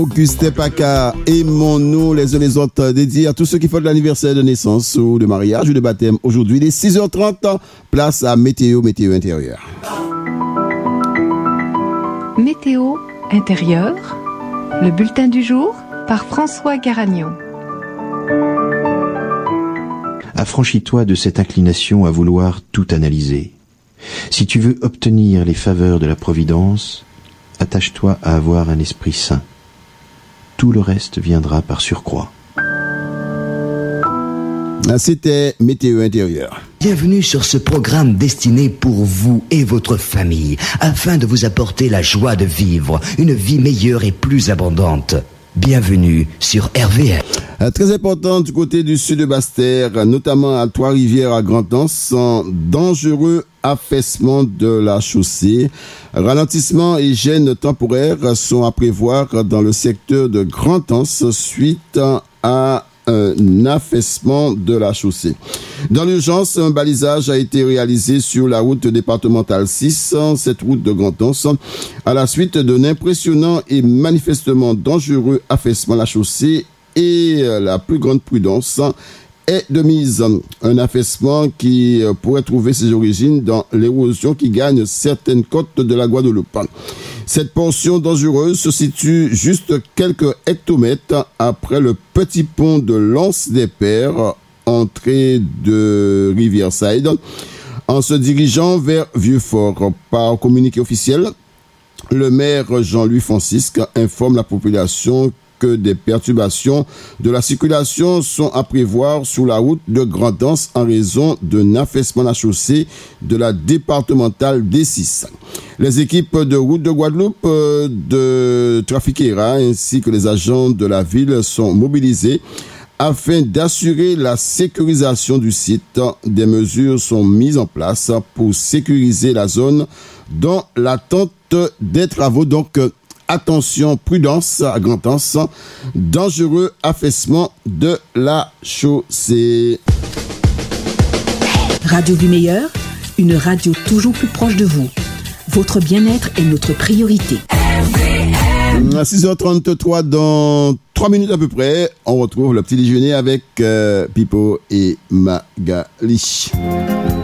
Augustin Paccard, aimons-nous les uns les autres, dédié à tous ceux qui font de l'anniversaire de naissance ou de mariage ou de baptême. Aujourd'hui, il est 6h30, place à Météo intérieur. Météo intérieur, le bulletin du jour par François Garagnon. Affranchis-toi de cette inclination à vouloir tout analyser. Si tu veux obtenir les faveurs de la Providence, attache-toi à avoir un esprit sain. Tout le reste viendra par surcroît. C'était Météo intérieur. Bienvenue sur ce programme destiné pour vous et votre famille, afin de vous apporter la joie de vivre, une vie meilleure et plus abondante. Bienvenue sur RVM. Très important du côté du sud de Basse-Terre, notamment à Trois-Rivières à Grand-Anse, dangereux affaissement de la chaussée. Ralentissement et gêne temporaire sont à prévoir dans le secteur de Grand-Anse suite à un affaissement de la chaussée. Dans l'urgence, un balisage a été réalisé sur la route départementale 6, cette route de Grand-Anse, à la suite d'un impressionnant et manifestement dangereux affaissement de la chaussée, et la plus grande prudence est de mise. Un affaissement qui pourrait trouver ses origines dans l'érosion qui gagne certaines côtes de la Guadeloupe. Cette portion dangereuse se situe juste quelques hectomètres après le petit pont de l'Anse-des-Pères, entrée de Riverside, en se dirigeant vers Vieux-Fort. Par communiqué officiel, le maire Jean-Louis Francisque informe la population que des perturbations de la circulation sont à prévoir sur la route de Grand-Anse en raison d'un affaissement de la chaussée de la départementale D6. Les équipes de route de Guadeloupe, de Trafiquera ainsi que les agents de la ville sont mobilisés afin d'assurer la sécurisation du site. Des mesures sont mises en place pour sécuriser la zone dans l'attente des travaux. Donc, attention, prudence à Grand-Anse, dangereux affaissement de la chaussée. Radio du meilleur, une radio toujours plus proche de vous. Votre bien-être est notre priorité. À 6h33, dans 3 minutes à peu près, on retrouve le petit déjeuner avec Pipo et Magali.